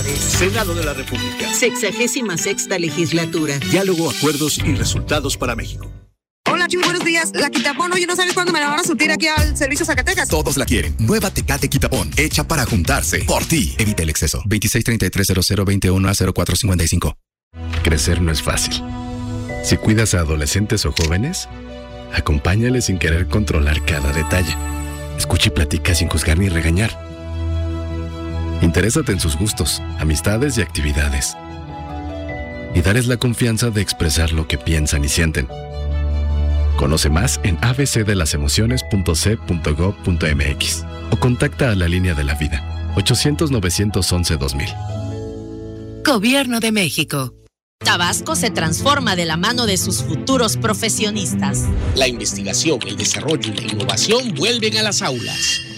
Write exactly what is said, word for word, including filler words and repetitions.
Senado de la República. Sexagésima sexta legislatura. Diálogo, acuerdos y resultados para México. Hola, Chuy, buenos días. La Quitapón, oye, ¿no sabes cuándo me la van a surtir aquí al servicio Zacatecas? Todos la quieren. Nueva Tecate Quitapón, hecha para juntarse. Por ti. Evita el exceso. veintiséis treinta y tres cero cero veintiuno a cero cuatro cincuenta y cinco. Crecer no es fácil. Si cuidas a adolescentes o jóvenes, acompáñales sin querer controlar cada detalle. Escucha y platica sin juzgar ni regañar. Interésate en sus gustos, amistades y actividades. Y darles la confianza de expresar lo que piensan y sienten. Conoce más en a b c de las emociones punto c punto gob punto m x o contacta a la línea de la vida ochocientos novecientos once dos mil. Gobierno de México. Tabasco se transforma de la mano de sus futuros profesionistas. La investigación, el desarrollo y la innovación vuelven a las aulas.